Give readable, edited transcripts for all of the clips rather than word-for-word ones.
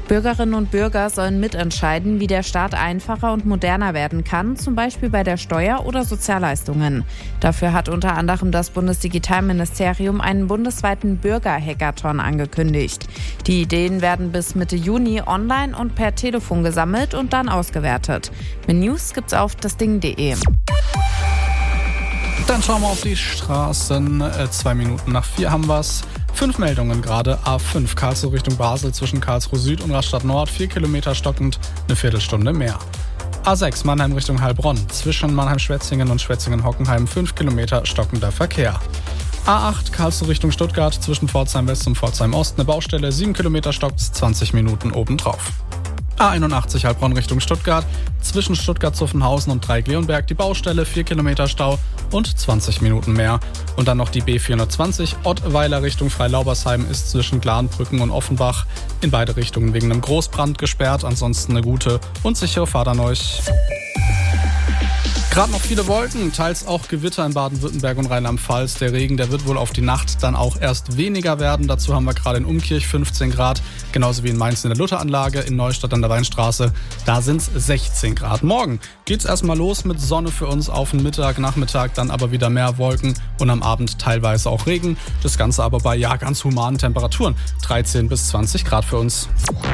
Bürgerinnen und Bürger sollen mitentscheiden, wie der Staat einfacher und moderner werden kann, zum Beispiel bei der Steuer- oder Sozialleistungen. Dafür hat unter anderem das Bundesdigitalministerium einen bundesweiten Bürger-Hackathon angekündigt. Die Ideen werden bis Mitte Juni online und per Telefon gesammelt und dann ausgewertet. Mehr News gibt's auf dasding.de. Dann schauen wir auf die Straßen. 2 Minuten nach 4 haben wir's. 5 Meldungen gerade. A5 Karlsruhe Richtung Basel zwischen Karlsruhe Süd und Rastatt Nord. 4 Kilometer stockend, eine Viertelstunde mehr. A6 Mannheim Richtung Heilbronn. Zwischen Mannheim-Schwetzingen und Schwetzingen-Hockenheim 5 Kilometer stockender Verkehr. A8 Karlsruhe Richtung Stuttgart zwischen Pforzheim West und Pforzheim Ost. Eine Baustelle, 7 Kilometer stockt, 20 Minuten obendrauf. A81 Heilbronn Richtung Stuttgart, zwischen Stuttgart-Zuffenhausen und Dreieck-Leonberg die Baustelle, 4 Kilometer Stau und 20 Minuten mehr. Und dann noch die B420 Ottweiler Richtung Freilaubersheim ist zwischen Glanbrücken und Offenbach in beide Richtungen wegen einem Großbrand gesperrt. Ansonsten eine gute und sichere Fahrt an euch. Gerade noch viele Wolken, teils auch Gewitter in Baden-Württemberg und Rheinland-Pfalz. Der Regen, der wird wohl auf die Nacht dann auch erst weniger werden. Dazu haben wir gerade in Umkirch 15 Grad, genauso wie in Mainz in der Lutheranlage, in Neustadt an der Weinstraße. Da sind es 16 Grad. Morgen geht's erstmal los mit Sonne für uns auf den Mittag, Nachmittag, dann aber wieder mehr Wolken und am Abend teilweise auch Regen. Das Ganze aber bei ganz humanen Temperaturen, 13 bis 20 Grad für uns.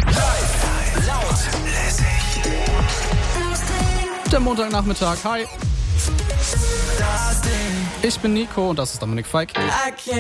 Der Montagnachmittag, hi. Ich bin Nico und das ist Dominik Feig.